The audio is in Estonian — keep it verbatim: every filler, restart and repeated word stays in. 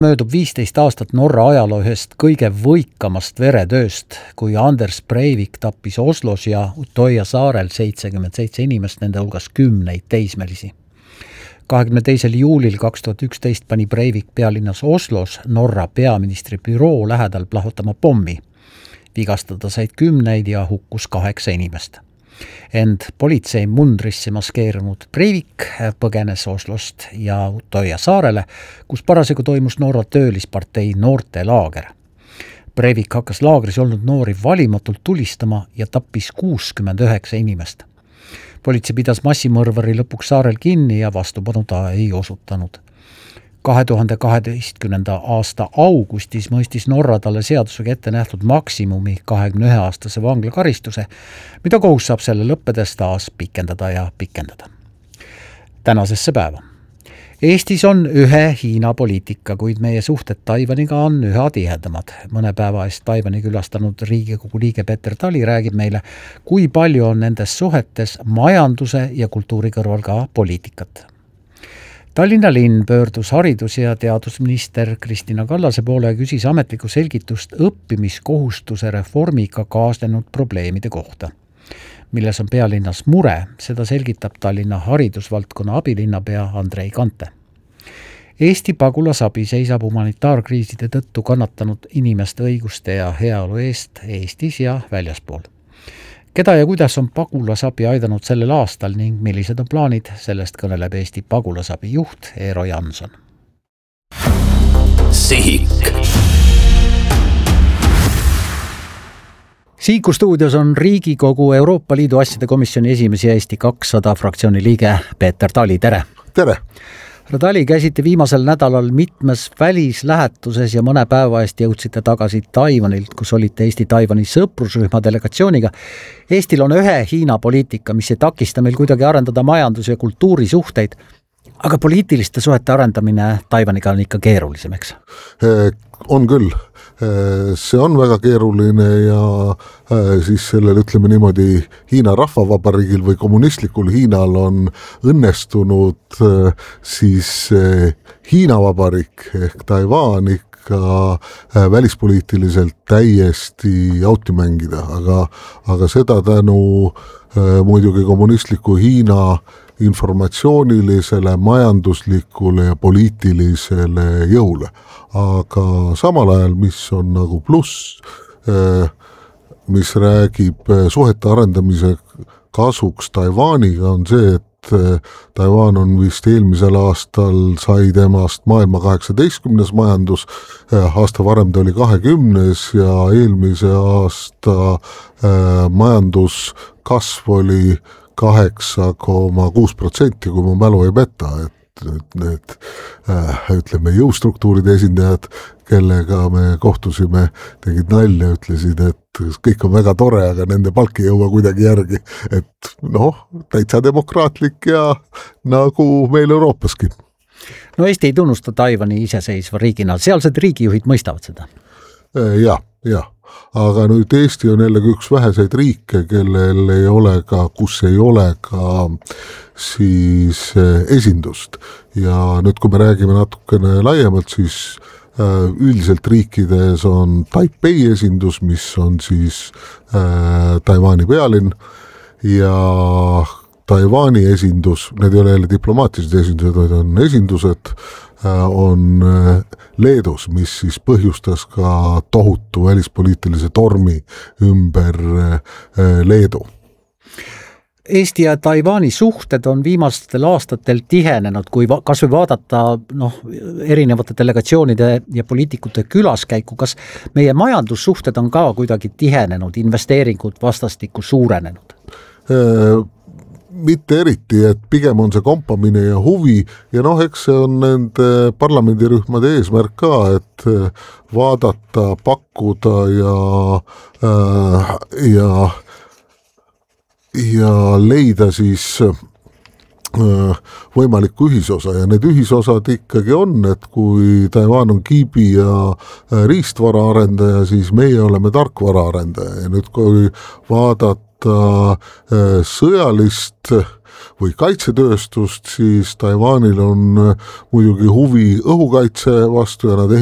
Möödub viisteist aastat Norra ajaloo ühest kõige võikamast veretööst, kui Anders Breivik tappis Oslos ja Utoja saarel seitsekümmend seitse inimest, nende hulgas kümneid teismelisi. kahekümne teisel juulil kaks tuhat üksteist pani Breivik pealinnas Oslos Norra peaministri büroo lähedal plahvatama pommi. Vigastada said kümneid ja hukkus kaheksa inimest. Ent politsei mundrisse maskeerunud Breivik põgenes Oslost ja Utoja saarele, kus parasjagu toimus Norra töölispartei noortelaager. Breivik hakkas laagris olnud noori valimatult tulistama ja tappis kuuskümmend üheksa inimest. Politsei pidas massimõrvari lõpuks saarel kinni ja vastupanu ta ei osutanud. kahe tuhande kaheteistkümnenda aasta augustis mõistis Norra talle seadusega ette nähtud maksimumi kahekümne ühe aastase vanglakaristuse, mida kohus saab selle lõppedes taas pikendada ja pikendada. Tänasesse päeva. Eestis on ühe Hiina poliitika, kuid meie suhted Taiwaniga on üha tihedamad. Mõne päeva eest Taiwani külastanud Riigikogu liige Peeter Tali räägib meile, kui palju on nendes suhetes majanduse ja kultuuri kõrval ka poliitikat. Tallinna linn pöördus haridus- ja teadusminister Kristina Kallase poole ja küsis ametlikku selgitust õppimiskohustuse reformiga kaasnenud probleemide kohta. Milles on pealinnas mure, seda selgitab Tallinna haridusvaldkonna abilinnapea Andrei Kante. Eesti pagulasabi seisab humanitaarkriiside tõttu kannatanud inimeste õiguste ja heaolu eest Eestis ja väljaspool. Keda ja kuidas on pagulasabi aidanud sellel aastal ning millised on plaanid, sellest kõneleb Eesti pagulasabi juht Eero Janson. Sihik. Sihiku stuudios on Riigikogu Euroopa Liidu asjade komisjoni esimees ja Eesti kakssada fraktsiooni liige Peeter Tali, tere! Tere! Härra Tali, käisite viimasel nädalal mitmes välislähetuses ja mõne päeva eest jõudsite tagasi Taiwanilt, kus olite Eesti-Taiwani sõprusrühma delegatsiooniga. Eestil on ühe Hiina poliitika, mis ei takista meil kuidagi arendada majandus- ja kultuurisuhteid, aga poliitiliste suhete arendamine Taiwaniga on ikka keerulisem, eks? On küll. See on väga keeruline ja siis sellel, ütleme niimoodi, Hiina rahvavabariigil või kommunistlikul Hiinal on õnnestunud siis Hiina vabariik ehk Taiwan ikka välispoliitiliselt täiesti auti mängida, aga, aga seda tänu muidugi kommunistliku Hiina informatsioonilisele, majanduslikule ja poliitilisele jõule. Aga samal ajal, mis on nagu pluss, mis räägib suhete arendamise kasuks Taiwaniga, on see, et Taiwan on vist eelmisel aastal sai temast maailma kaheksateistkümnes majandus, aasta varem ta oli kahekümnes ja eelmise aasta majanduskasv oli kaheksa koma kuus protsenti, kui mu mälu ei peta, et need äh, ütleme jõustruktuuride esindajad, kellega me kohtusime, tegid nalja, ütlesid, et kõik on väga tore, aga nende palk ei jõua kuidagi järgi, et noh, täitsa demokraatlik ja nagu meil Euroopaski. No Eesti ei tunnusta Taiwani iseseisva riigina, sealsed riigijuhid mõistavad seda? Ja, ja. Aga nüüd Eesti on jällegi üks väheseid riike, kellel ei ole ka, kus ei ole ka siis esindust. Ja nüüd, kui me räägime natukene laiemalt, siis üldiselt riikides on Taipei esindus, mis on siis äh, Taiwani pealinn ja Taiwani esindus, need ei ole jälle diplomaatilised esindused, vaid on esindused, on Leedus, mis siis põhjustas ka tohutu välispoliitilise tormi ümber Leedu. Eesti ja Taiwani suhted on viimastel aastatel tihenenud, kui va- kas või vaadata noh, erinevate delegatsioonide ja poliitikute külaskäiku, kas meie majandussuhted on ka kuidagi tihenenud, investeeringud vastastikku suurenenud? Äh, mitte eriti, et pigem on see kompamine ja huvi ja noh, eks see on nende parlamendirühmade eesmärk ka, et vaadata, pakkuda ja äh, ja ja leida siis äh, võimalikku ühisosa ja need ühisosad ikkagi on, et kui Taiwan on kiibi ja äh, riistvara arendaja, siis meie oleme tarkvara arendaja ja nüüd kui vaadata vaadata sõjalist või kaitsetööstust, siis Taiwanil on muidugi huvi õhukaitse vastu ja nad